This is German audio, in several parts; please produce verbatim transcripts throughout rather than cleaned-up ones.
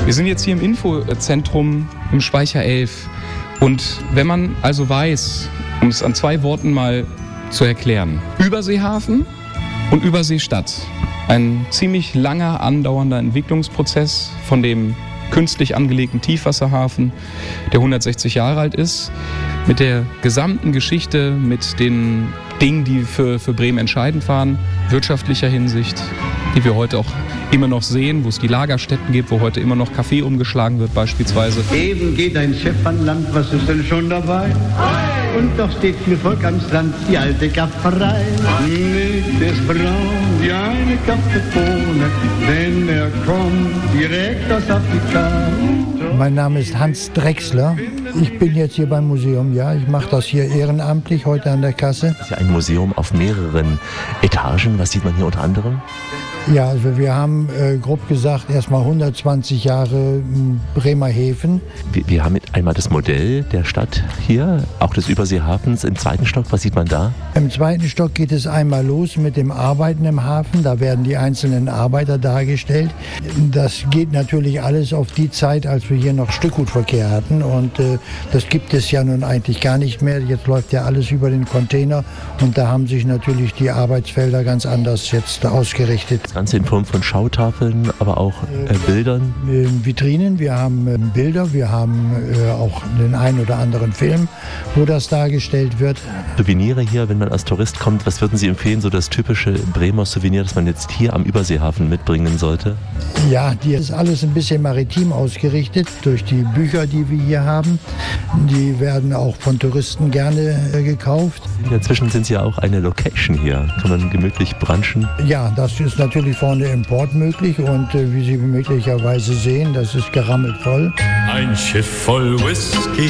Wir sind jetzt hier im Infozentrum im Speicher elf. Und wenn man also weiß, um es an zwei Worten mal zu erklären, Überseehafen und Überseestadt. Ein ziemlich langer, andauernder Entwicklungsprozess von dem künstlich angelegten Tiefwasserhafen, der hundertsechzig Jahre alt ist, mit der gesamten Geschichte, mit den Dingen, die für, für Bremen entscheidend waren, wirtschaftlicher Hinsicht, die wir heute auch immer noch sehen, wo es die Lagerstätten gibt, wo heute immer noch Kaffee umgeschlagen wird beispielsweise. Eben geht ein Schiff an Land, was ist denn schon dabei? Und doch steht viel Volk am Strand, die alte Gafferei. Nicht ist braun wie eine Kaffeebohne, denn er kommt direkt aus Afrika. Mein Name ist Hans Drechsler. Ich bin jetzt hier beim Museum, ja. Ich mache das hier ehrenamtlich, heute an der Kasse. Das ist ja ein Museum auf mehreren Etagen. Was sieht man hier unter anderem? Ja, also wir haben äh, grob gesagt erstmal hundertzwanzig Jahre Bremerhaven. Wir, wir haben einmal das Modell der Stadt hier, auch des Überseehafens im zweiten Stock. Was sieht man da? Im zweiten Stock geht es einmal los mit dem Arbeiten im Hafen. Da werden die einzelnen Arbeiter dargestellt. Das geht natürlich alles auf die Zeit, als wir hier noch Stückgutverkehr hatten. Und äh, das gibt es ja nun eigentlich gar nicht mehr. Jetzt läuft ja alles über den Container. Und da haben sich natürlich die Arbeitsfelder ganz anders jetzt ausgerichtet. Das Ganze in Form von Schautafeln, aber auch äh, Bildern? Äh, Vitrinen, wir haben äh, Bilder, wir haben äh, auch den einen oder anderen Film, wo das dargestellt wird. Souvenire hier, wenn man als Tourist kommt, was würden Sie empfehlen, so das typische Bremer Souvenir, das man jetzt hier am Überseehafen mitbringen sollte? Ja, die ist alles ein bisschen maritim ausgerichtet durch die Bücher, die wir hier haben. Die werden auch von Touristen gerne äh, gekauft. Inzwischen sind Sie ja auch eine Location hier. Kann man gemütlich brunchen? Ja, das ist natürlich vorne Import möglich und äh, wie Sie möglicherweise sehen, das ist gerammelt voll. Ein Schiff voll Whisky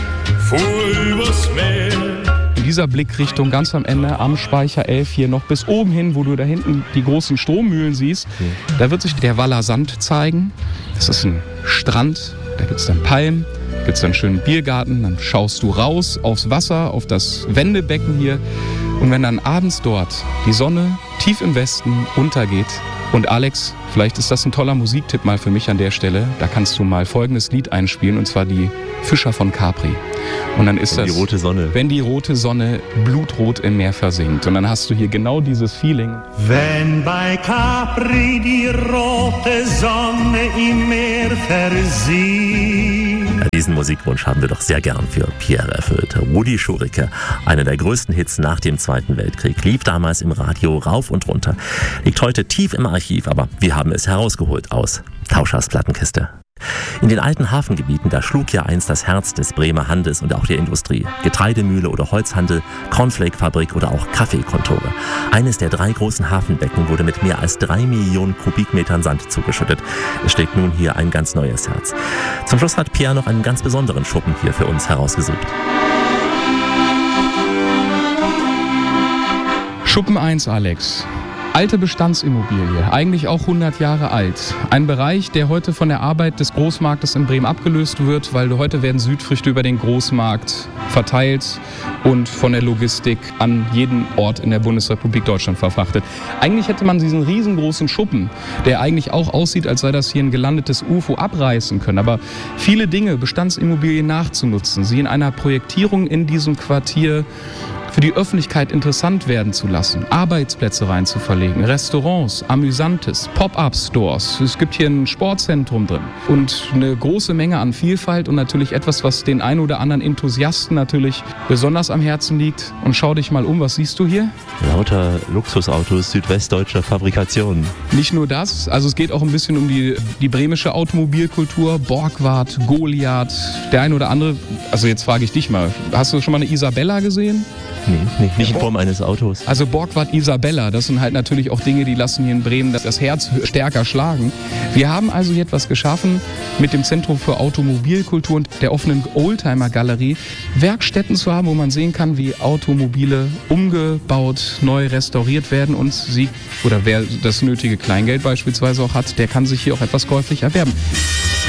fuhr übers Meer. Dieser Blickrichtung ganz am Ende am Speicher elf hier noch bis oben hin, wo du da hinten die großen Strommühlen siehst, okay. Da wird sich der Waller Sand zeigen. Das ist ein Strand, da gibt es dann Palmen, da gibt es dann einen schönen Biergarten, dann schaust du raus aufs Wasser, auf das Wendebecken hier. Und wenn dann abends dort die Sonne tief im Westen untergeht, und Alex, vielleicht ist das ein toller Musiktipp mal für mich an der Stelle, da kannst du mal folgendes Lied einspielen, und zwar die Fischer von Capri. Und dann ist wenn das, die rote Sonne. Wenn die rote Sonne blutrot im Meer versinkt. Und dann hast du hier genau dieses Feeling. Wenn bei Capri die rote Sonne im Meer versinkt. Ja, diesen Musikwunsch haben wir doch sehr gern für Pierre erfüllt. Rudi Schurike, einer der größten Hits nach dem Zweiten Weltkrieg, lief damals im Radio rauf und runter. Liegt heute tief im Archiv, aber wir haben es herausgeholt aus Tauschers Plattenkiste. In den alten Hafengebieten, da schlug ja einst das Herz des Bremer Handels und auch der Industrie. Getreidemühle oder Holzhandel, Cornflake-Fabrik oder auch Kaffeekontore. Eines der drei großen Hafenbecken wurde mit mehr als drei Millionen Kubikmetern Sand zugeschüttet. Es schlägt nun hier ein ganz neues Herz. Zum Schluss hat Pierre noch einen ganz besonderen Schuppen hier für uns herausgesucht. Schuppen eins, Alex. Alte Bestandsimmobilie, eigentlich auch hundert Jahre alt. Ein Bereich, der heute von der Arbeit des Großmarktes in Bremen abgelöst wird, weil heute werden Südfrüchte über den Großmarkt verteilt und von der Logistik an jeden Ort in der Bundesrepublik Deutschland verfrachtet. Eigentlich hätte man diesen riesengroßen Schuppen, der eigentlich auch aussieht, als sei das hier ein gelandetes U F O, abreißen können. Aber viele Dinge, Bestandsimmobilien nachzunutzen, sie in einer Projektierung in diesem Quartier für die Öffentlichkeit interessant werden zu lassen, Arbeitsplätze reinzuverlegen, Restaurants, Amüsantes, Pop-up-Stores. Es gibt hier ein Sportzentrum drin und eine große Menge an Vielfalt und natürlich etwas, was den einen oder anderen Enthusiasten natürlich besonders am Herzen liegt. Und schau dich mal um, was siehst du hier? Lauter Luxusautos südwestdeutscher Fabrikation. Nicht nur das, also es geht auch ein bisschen um die, die bremische Automobilkultur, Borgward, Goliath, der ein oder andere, also jetzt frage ich dich mal, hast du schon mal eine Isabella gesehen? Nee, nicht, nicht in Form eines Autos. Also Borgward Isabella, das sind halt natürlich auch Dinge, die lassen hier in Bremen das Herz stärker schlagen. Wir haben also hier etwas geschaffen mit dem Zentrum für Automobilkultur und der offenen Oldtimer-Galerie, Werkstätten zu haben, wo man sehen kann, wie Automobile umgebaut, neu restauriert werden und sie, oder wer das nötige Kleingeld beispielsweise auch hat, der kann sich hier auch etwas käuflich erwerben.